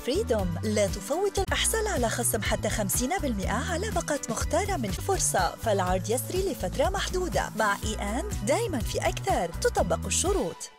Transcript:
فريدوم. لا تفوت الإحصال على خصم حتى 50% على باقات مختارة من فرصة، فالعرض يسري لفترة محدودة. مع دايما في أكثر، تطبق الشروط.